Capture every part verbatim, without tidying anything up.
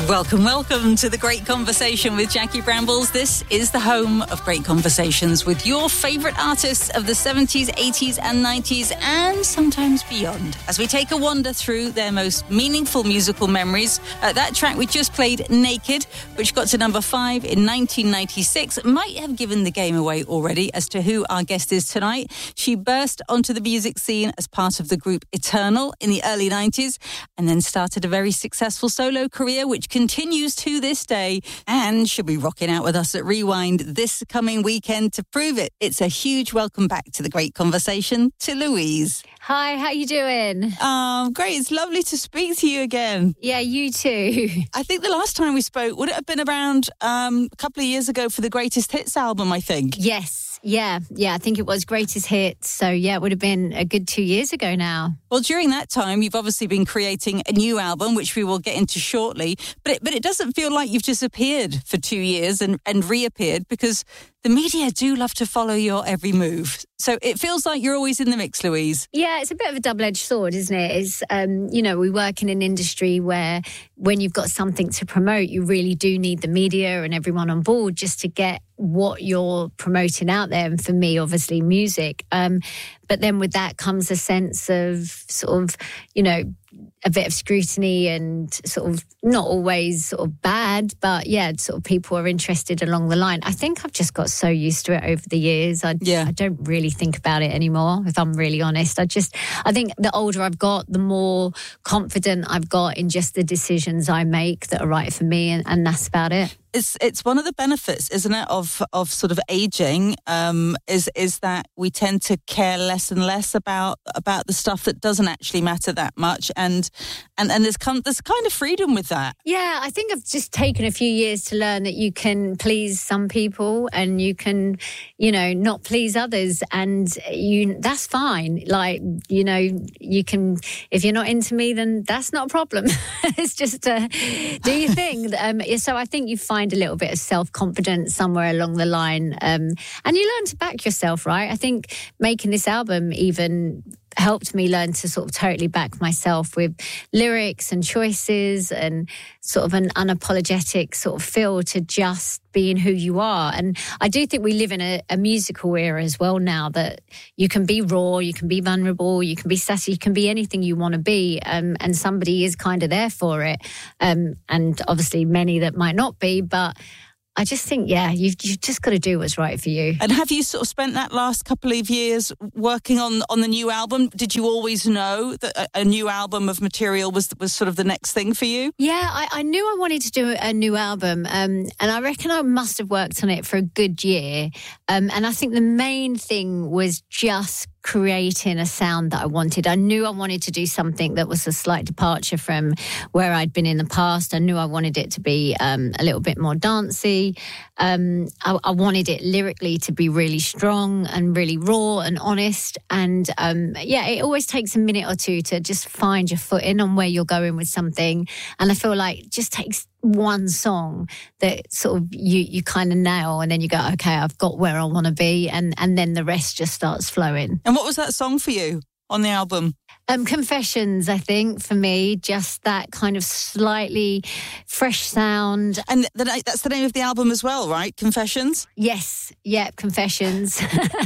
Welcome, welcome to The Great Conversation with Jackie Brambles. This is the home of great conversations with your favourite artists of the seventies, eighties and nineties and sometimes beyond. As we take a wander through their most meaningful musical memories, uh, that track we just played, Naked, which got to number five in nineteen ninety-six, might have given the game away already as to who our guest is tonight. She burst onto the music scene as part of the group Eternal in the early nineties and then started a very successful solo career, which continues to this day, and she'll be rocking out with us at Rewind this coming weekend to prove it. It's a huge welcome back to The Great Conversation to Louise. Hi, how you doing? Um, great. It's lovely to speak to you again. Yeah, you too. I think the last time we spoke, would it have been around um, a couple of years ago for the Greatest Hits album, I think? Yes, yeah, yeah. I think it was Greatest Hits. So, yeah, it would have been a good two years ago now. Well, during that time, you've obviously been creating a new album, which we will get into shortly. But it, but it doesn't feel like you've disappeared for two years and, and reappeared, because the media do love to follow your every move. So it feels like you're always in the mix, Louise. Yeah, it's a bit of a double-edged sword, isn't it? It's, um, you know, we work in an industry where when you've got something to promote, you really do need the media and everyone on board just to get what you're promoting out there. And for me, obviously, music. Um, but then with that comes a sense of sort of, you know, a bit of scrutiny and sort of not always sort of bad, but yeah, sort of people are interested along the line. I think I've just got so used to it over the years. I, yeah. I don't really think about it anymore, if I'm really honest. I just, I think the older I've got, the more confident I've got in just the decisions I make that are right for me, and, and that's about it. It's it's one of the benefits, isn't it, of of sort of aging, um, is is that we tend to care less and less about about the stuff that doesn't actually matter that much, and and and there's come there's kind of freedom with that. Yeah, I think I've just taken a few years to learn that you can please some people and you can, you know, not please others, and you that's fine. Like, you know, you can, if you're not into me, then that's not a problem. It's just uh, do your thing. Um, so I think you find a little bit of self-confidence somewhere along the line, um, and you learn to back yourself, right? I think making this album even helped me learn to sort of totally back myself with lyrics and choices and sort of an unapologetic sort of feel to just being who you are. And I do think we live in a, a musical era as well now, that you can be raw, you can be vulnerable, you can be sassy, you can be anything you want to be, um, and somebody is kind of there for it. Um, and obviously many that might not be, but I just think, yeah, you've, you've just got to do what's right for you. And have you sort of spent that last couple of years working on on the new album? Did you always know that a, a new album of material was was sort of the next thing for you? Yeah, I, I knew I wanted to do a new album, um, and I reckon I must have worked on it for a good year. Um, and I think the main thing was just creating a sound that I wanted. I knew I wanted to do something that was a slight departure from where I'd been in the past. I knew I wanted it to be um, a little bit more dancey. Um, I, I wanted it lyrically to be really strong and really raw and honest. And um, yeah, it always takes a minute or two to just find your footing on where you're going with something. And I feel like it just takes one song that sort of you you kind of nail, and then you go, okay, I've got where I want to be, and and then the rest just starts flowing. And what was that song for you on the album? Um, Confessions, I think, for me, just that kind of slightly fresh sound. And the, that's the name of the album as well, right? Confessions? Yes, yeah, Confessions.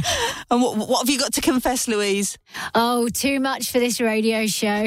And what, what have you got to confess, Louise? Oh, too much for this radio show.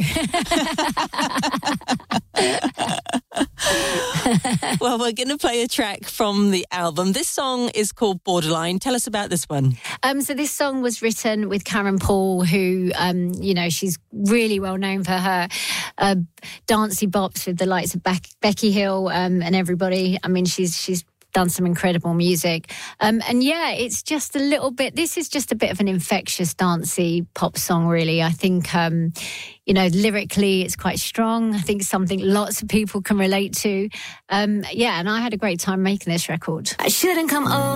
Well, we're going to play a track from the album. This song is called Borderline. Tell us about this one. Um, so this song was written with Karen Paul, who, um, you know, she's really well known for her uh, dancey bops with the likes of Beck- Becky Hill um, and everybody. I mean, she's she's done some incredible music. Um, and yeah, it's just a little bit, this is just a bit of an infectious dancey pop song, really. I think, um, you know, lyrically it's quite strong. I think something lots of people can relate to. Um, yeah, and I had a great time making this record. I shouldn't come over.